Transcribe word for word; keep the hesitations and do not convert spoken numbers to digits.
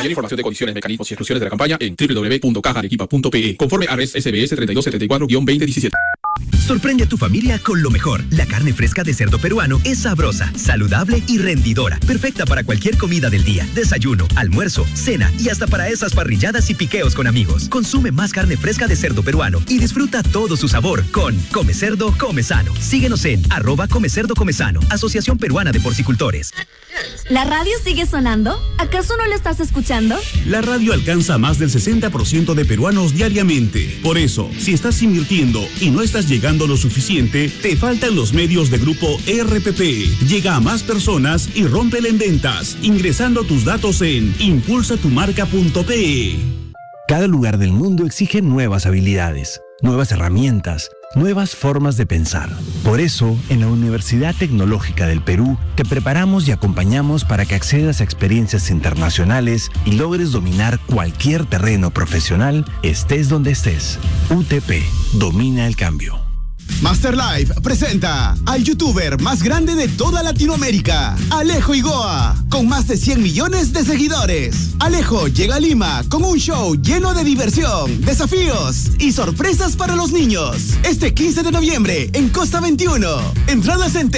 Mayor información de condiciones, mecanismos y exclusiones de la campaña en doble u doble u doble u punto caja arequipa punto pe e. Conforme a Res S B S treinta y dos setenta y cuatro guión veinte diecisiete. Sorprende a tu familia con lo mejor. La carne fresca de cerdo peruano es sabrosa, saludable y rendidora. Perfecta para cualquier comida del día, desayuno, almuerzo, cena y hasta para esas parrilladas y piqueos con amigos. Consume más carne fresca de cerdo peruano y disfruta todo su sabor con Come Cerdo, Come Sano. Síguenos en arroba Come Cerdo, Come Sano, Asociación Peruana de Porcicultores. ¿La radio sigue sonando? ¿Acaso no la estás escuchando? La radio alcanza a más del sesenta por ciento de peruanos diariamente. Por eso, si estás invirtiendo y no estás llegando lo suficiente, te faltan los medios de Grupo R P P. Llega a más personas y rómpela en ventas, ingresando tus datos en impulsa tu marca punto pe e. Cada lugar del mundo exige nuevas habilidades, nuevas herramientas, nuevas formas de pensar. Por eso, en la Universidad Tecnológica del Perú, te preparamos y acompañamos para que accedas a experiencias internacionales y logres dominar cualquier terreno profesional, estés donde estés. U T P, domina el cambio. Master Life presenta al youtuber más grande de toda Latinoamérica, Alejo Igoa, con más de cien millones de seguidores. Alejo llega a Lima con un show lleno de diversión, desafíos y sorpresas para los niños. Este quince de noviembre en Costa veintiuno. Entradas en